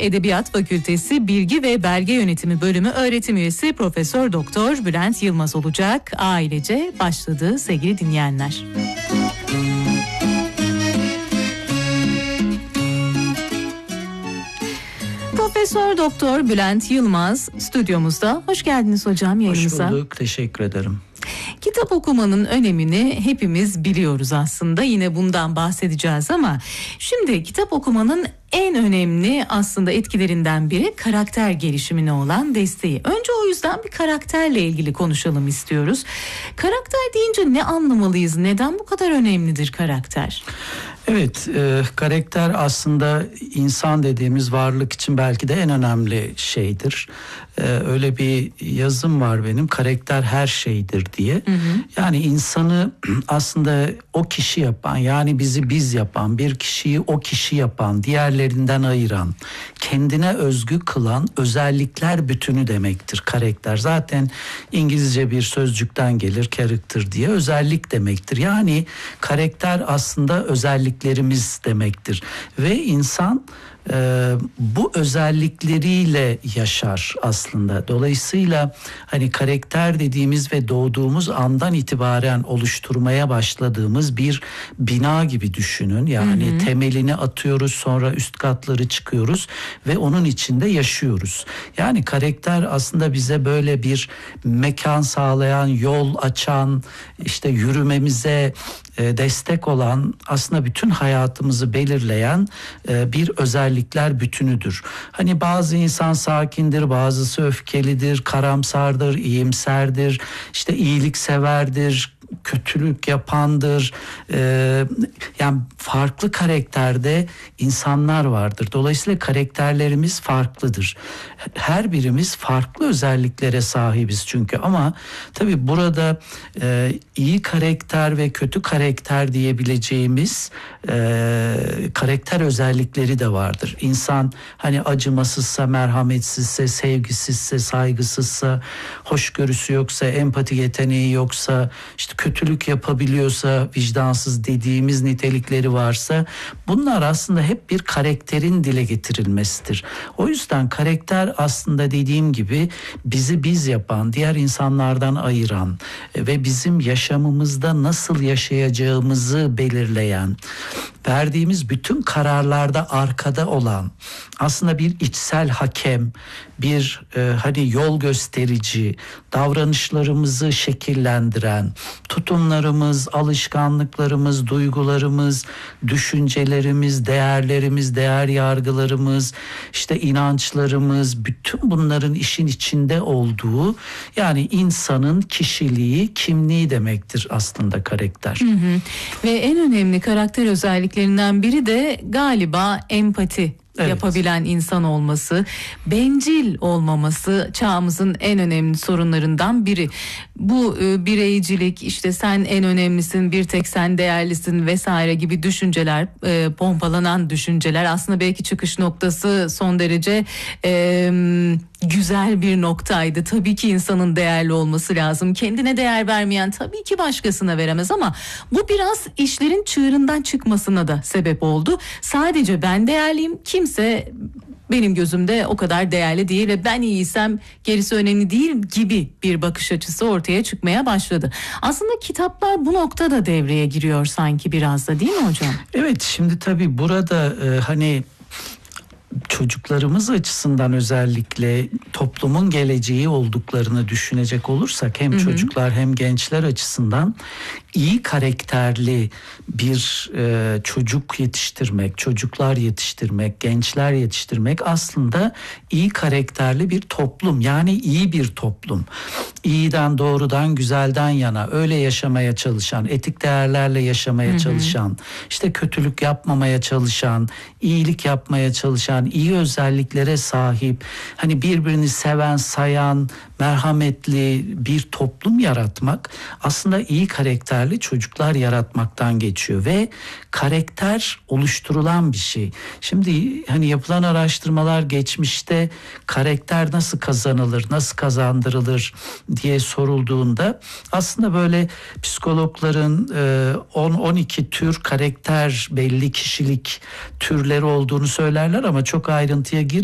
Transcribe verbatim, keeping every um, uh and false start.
Edebiyat Fakültesi Bilgi ve Belge Yönetimi Bölümü öğretim üyesi Profesör Doktor Bülent Yılmaz olacak. Ailece başladı sevgili dinleyenler. Profesör Doktor Bülent Yılmaz stüdyomuzda. Hoş geldiniz hocam yayınımıza. Hoş bulduk, teşekkür ederim. Kitap okumanın önemini hepimiz biliyoruz aslında. Yine bundan bahsedeceğiz ama şimdi kitap okumanın en önemli aslında etkilerinden biri karakter gelişimine olan desteği. Önce o yüzden bir karakterle ilgili konuşalım istiyoruz. Karakter deyince ne anlamalıyız? Neden bu kadar önemlidir karakter? Evet, e, karakter aslında insan dediğimiz varlık için belki de en önemli şeydir. E, öyle bir yazım var benim, karakter her şeydir diye. Hı hı. Yani insanı aslında o kişi yapan, yani bizi biz yapan, bir kişiyi o kişi yapan, diğerlerinden ayıran, kendine özgü kılan özellikler bütünü demektir karakter. Zaten İngilizce bir sözcükten gelir, character diye, özellik demektir. Yani karakter aslında özelliklerimiz demektir ve insan Ee, bu özellikleriyle yaşar aslında. Dolayısıyla hani karakter dediğimiz ve doğduğumuz andan itibaren oluşturmaya başladığımız bir bina gibi düşünün. Yani hı hı. temelini atıyoruz, sonra üst katları çıkıyoruz ve onun içinde yaşıyoruz. Yani karakter aslında bize böyle bir mekan sağlayan, yol açan, işte yürümemize destek olan, aslında bütün hayatımızı belirleyen bir özellikler bütünüdür. Hani bazı insan sakindir, bazısı öfkelidir, karamsardır, iyimserdir, işte iyilikseverdir, kötülük yapandır. Ee, yani farklı karakterde insanlar vardır. Dolayısıyla karakterlerimiz farklıdır. Her birimiz farklı özelliklere sahibiz çünkü, ama tabii burada e, iyi karakter ve kötü karakter diyebileceğimiz e, karakter özellikleri de vardır. İnsan hani acımasızsa, merhametsizse, sevgisizse, saygısızsa, hoşgörüsü yoksa, empati yeteneği yoksa, işte kötülük yapabiliyorsa, vicdansız dediğimiz nitelikleri varsa, bunlar aslında hep bir karakterin dile getirilmesidir. O yüzden karakter aslında dediğim gibi bizi biz yapan, diğer insanlardan ayıran ve bizim yaşamımızda nasıl yaşayacağımızı belirleyen, verdiğimiz bütün kararlarda arkada olan, aslında bir içsel hakem, bir e, hani yol gösterici, davranışlarımızı şekillendiren, tutumlarımız, alışkanlıklarımız, duygularımız, düşüncelerimiz, değerlerimiz, değer yargılarımız, işte inançlarımız, bütün bunların işin içinde olduğu, yani insanın kişiliği, kimliği demektir aslında karakter. Hı hı. Ve en önemli karakter özelliklerinden biri de galiba empati. Evet. Yapabilen insan olması, bencil olmaması çağımızın en önemli sorunlarından biri. Bu e, bireycilik, işte sen en önemlisin, bir tek sen değerlisin vesaire gibi düşünceler, e, pompalanan düşünceler aslında belki çıkış noktası son derece e, güzel bir noktaydı. Tabii ki insanın değerli olması lazım. Kendine değer vermeyen tabii ki başkasına veremez, ama bu biraz işlerin çığırından çıkmasına da sebep oldu. Sadece ben değerliyim, kimse benim gözümde o kadar değerli değil ve ben iyiysem gerisi önemli değil gibi bir bakış açısı ortaya çıkmaya başladı. Aslında kitaplar bu noktada devreye giriyor sanki biraz da, değil mi hocam? Evet, şimdi tabii burada e, hani çocuklarımız açısından özellikle toplumun geleceği olduklarını düşünecek olursak, hem hı hı. çocuklar hem gençler açısından iyi karakterli bir e, çocuk yetiştirmek, çocuklar yetiştirmek, gençler yetiştirmek aslında iyi karakterli bir toplum, yani iyi bir toplum. İyiden, doğrudan, güzelden yana, öyle yaşamaya çalışan, etik değerlerle yaşamaya hı hı. çalışan, işte kötülük yapmamaya çalışan, iyilik yapmaya çalışan, iyi özelliklere sahip, hani birbirini seven, sayan, merhametli bir toplum yaratmak aslında iyi karakterli çocuklar yaratmaktan geçiyor ve karakter oluşturulan bir şey. Şimdi hani yapılan araştırmalar geçmişte karakter nasıl kazanılır, nasıl kazandırılır diye sorulduğunda aslında böyle psikologların on on iki tür karakter, belli kişilik türleri olduğunu söylerler, ama çok ayrıntıya gir